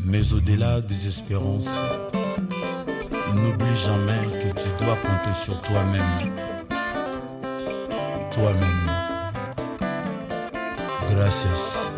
Mais au-delà des espérances, n'oublie jamais que tu dois compter sur toi-même. Toi-même. Gracias.